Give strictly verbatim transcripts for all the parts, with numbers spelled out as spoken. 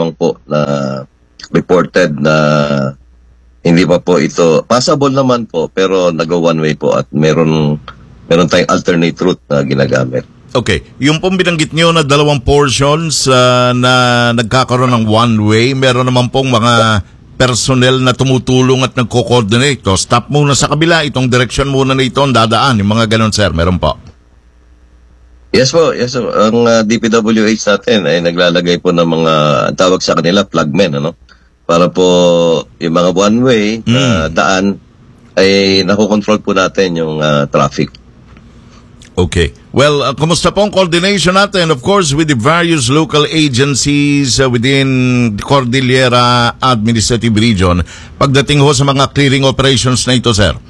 lamang po na reported na hindi pa po ito passable naman po, pero nag one way po at meron meron tayong alternate route na ginagamit. Okay, yung pong binanggit nyo na dalawang portions uh, na nagkakaroon ng one way, meron naman pong mga personnel na tumutulong at nagko-coordinate. So, stop muna sa kabila, itong direction muna na ito ang dadaan, yung mga ganun, sir, meron po. Yes po, yes po. Ang uh, D P W H natin ay naglalagay po ng mga, ang tawag sa kanila, flagmen, ano? Para po yung mga one-way mm. uh, daan ay nakokontrol po natin yung uh, traffic. Okay. Well, uh, kumusta po ang coordination natin, of course, with the various local agencies uh, within the Cordillera Administrative Region pagdating ho sa mga clearing operations na ito, sir?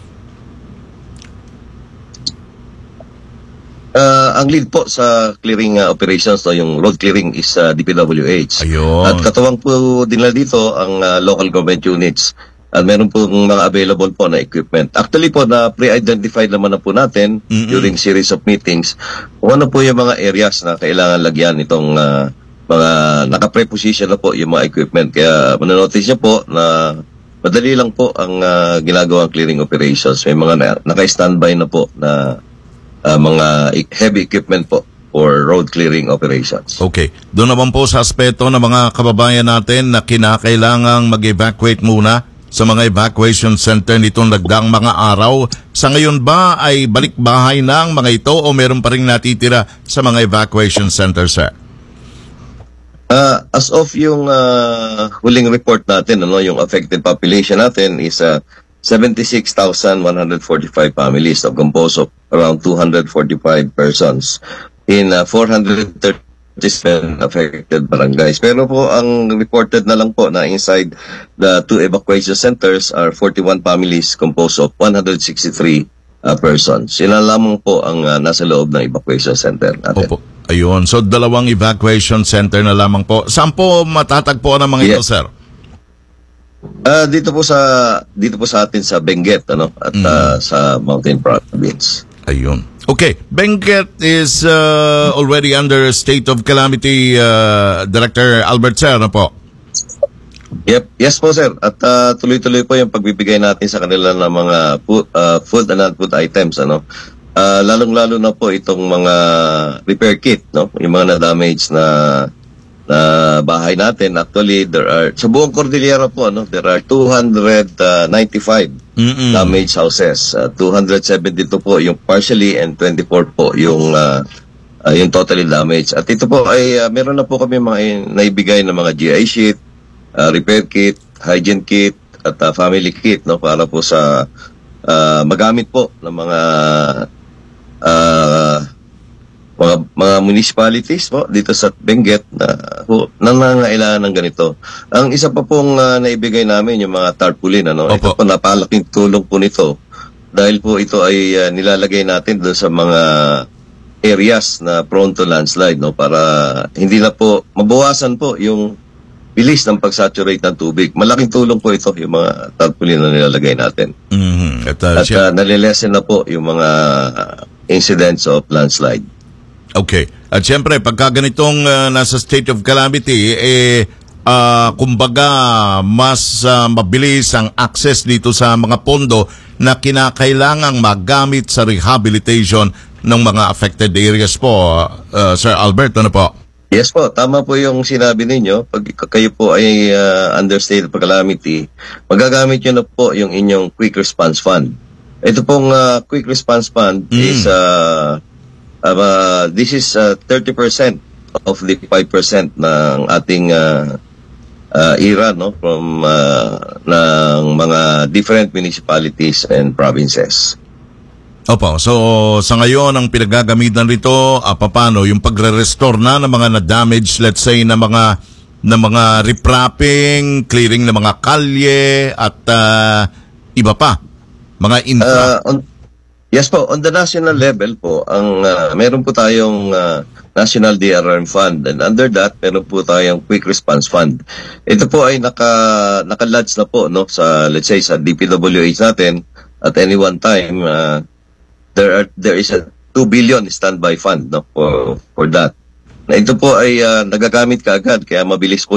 Uh, ang lead po sa clearing uh, operations, no, yung road clearing is uh, D P W H. Ayun. At katuwang po din na dito ang uh, local government units. At meron po mga available po na equipment. Actually po na pre-identified naman na po natin mm-hmm. during series of meetings kung ano po yung mga areas na kailangan lagyan itong uh, mga naka-preposition na po yung mga equipment. Kaya mananotice niyo po na madali lang po ang uh, ginagawang clearing operations. May mga na, naka-standby na po na Uh, mga heavy equipment po for road clearing operations. Okay. Doon naman po sa aspeto ng mga kababayan natin na kinakailangang mag-evacuate muna sa mga evacuation center nitong nagdaang mga araw. Sa ngayon ba ay balik bahay na ang mga ito o meron pa rin natitira sa mga evacuation center, sir? Uh, as of yung uh, huling report natin, ano, yung affected population natin is uh, seventy-six thousand one hundred forty-five families of composed of around two hundred forty-five persons in uh, four hundred thirty-seven affected barangays. Pero po ang reported na lang po na inside the two evacuation centers are forty-one families composed of one hundred sixty-three uh, persons. Sila lamang po ang uh, nasa loob ng evacuation center natin. Opo. Ayun. So dalawang evacuation center na lamang po. Saan po matatagpuan ang mga yeah. ito, sir? Uh, dito po sa dito po sa atin sa Benguet, ano, at mm. uh, sa Mountain Province. Ayun. Okay, Benguet is uh, already under state of calamity, uh, Director Albert, sir, ano po? Yep, yes po, sir. At uh, tuloy-tuloy po yung pagbibigay natin sa kanila ng mga food, uh, food and non-food items, ano. Uh, lalong-lalo na po itong mga repair kit, no, yung mga na-damage na na bahay natin. Actually, there are, sa buong Cordillera po, ano, there are two hundred ninety-five Mm-mm. damaged houses. Uh, two hundred seventy-two po yung partially and twenty-four po yung uh, uh, yung totally damaged. At ito po ay uh, meron na po kami mga naibigay na mga G I sheet, uh, repair kit, hygiene kit, at uh, family kit, no, para po sa uh, magamit po ng mga uh, mga, mga municipalities po dito sa Benguet na uh, nangangailangan ng ganito. Ang isa pa pong uh, naibigay namin yung mga tarpaulin, ano. Opo. Ito po napalaking tulong po nito dahil po ito ay uh, nilalagay natin doon sa mga areas na prone to landslide, no, para hindi na po mabawasan po yung bilis ng pag-saturate ng tubig. Malaking tulong po ito yung mga tarpaulin na nilalagay natin. Mm-hmm. At, uh, At uh, nalilesen na po yung mga uh, incidents of landslide. Okay. At siyempre, pagka ganitong uh, nasa state of calamity, eh, uh, kumbaga, mas uh, mabilis ang access dito sa mga pondo na kinakailangang magamit sa rehabilitation ng mga affected areas po, uh, Sir Albert, ano po? Yes po, tama po yung sinabi ninyo. Pag kayo po ay uh, under state of calamity, magagamit nyo na po yung inyong Quick Response Fund. Ito pong uh, Quick Response Fund mm. is... Uh, Uh, this is uh, thirty percent of the five percent ng ating uh, uh, era, no, from uh, ng mga different municipalities and provinces. Opo, so sa ngayon ang pinagagamitan rito, uh, paano yung pagre-restore na ng mga na-damage, let's say na mga na mga reprapping, clearing ng mga kalye at uh, iba pa, mga infra. Uh, on Yes po, on the national level po, ang uh, meron po tayong uh, National D R R M Fund, and under that, meron po tayong Quick Response Fund. Ito po ay naka, naka-lodge na po, no, sa, let's say, sa D P W H natin, at any one time, uh, there are, there is a two billion standby fund, no, for, for that. Na ito po ay uh, nagagamit kaagad, kaya mabilis po